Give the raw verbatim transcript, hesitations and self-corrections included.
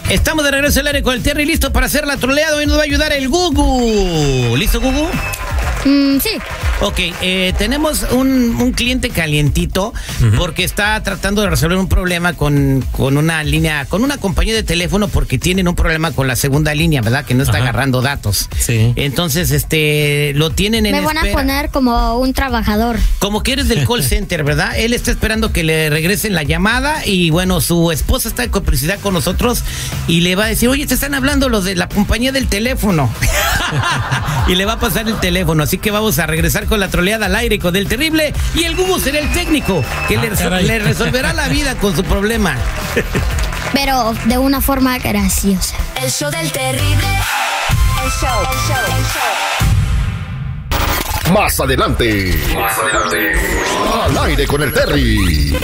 Estamos de regreso al aire con el Terry, listo para hacer la troleada. Hoy nos va a ayudar el Gugu. ¿Listo, Gugu? Mm, sí. Ok, eh, tenemos un, un cliente calientito uh-huh. porque está tratando de resolver un problema con, con una línea, con una compañía de teléfono, porque tienen un problema con la segunda línea, ¿verdad? Que no está Ajá. agarrando datos. Sí. Entonces, este, lo tienen en Me van espera. a poner como un trabajador. Como que eres del call center, ¿verdad? Él está esperando que le regresen la llamada y, bueno, su esposa está en complicidad con nosotros y le va a decir, oye, te están hablando los de la compañía del teléfono. Y le va a pasar el teléfono, así que vamos a regresar con la troleada al aire con el terrible, y el Gugu será el técnico que ah, le, le resolverá la vida con su problema. Pero de una forma graciosa. El show del terrible. El show, el show, el show. Más adelante. Más adelante. Al aire con el Terry.